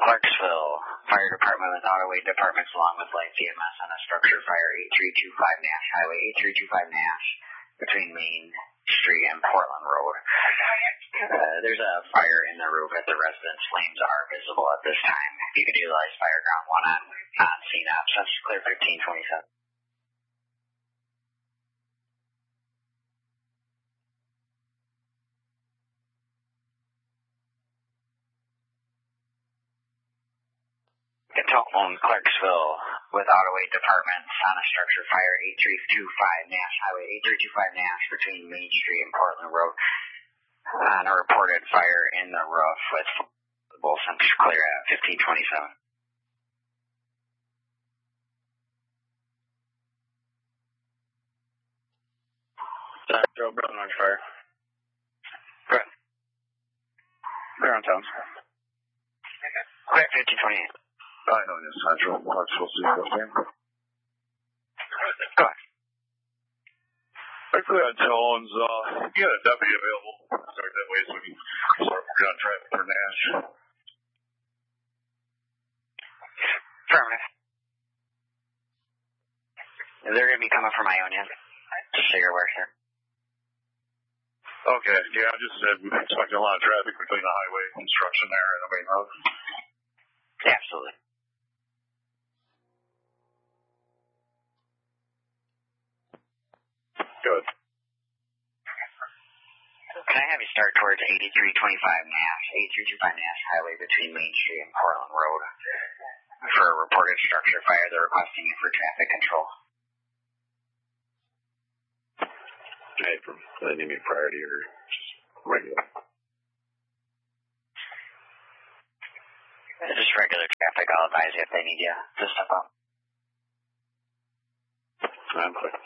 Clarksville Fire Department with Ottaway Departments along with Light EMS on a structure fire 8325 Nash Highway, 8325 Nash between Main Street and Portland Road. There's a fire in the roof at the residence. Flames are visible at this time. You can utilize fire ground 1 on scene ops. That's clear 1527. Catone, Clarksville with Ottaway Departments on a structure fire 8325 Nash Highway, 8325 Nash between Main Street and Portland Road. On a reported fire in the roof with both centers clear at 1527. Joe Brown on fire. Good. Ground Towns. Clear 1528. I know this Central Clarksville City. Go ahead. Actually, on Jones, you got a deputy available. Start that way so we can start working on traffic for Nash. Affirmative. They're going to be coming from Ionia. Just so you're aware, sir. Okay, yeah, I just said expecting a lot of traffic between the highway construction there and the main road. Absolutely. Good. Can I have you start towards 8325 Nash, 8325 Nash Highway between Main Street and Portland Road for a reported structure fire? They're requesting it for traffic control. Hey, do they need me priority or just regular? Just regular traffic. I'll advise you if they need you to step up. I'm quick.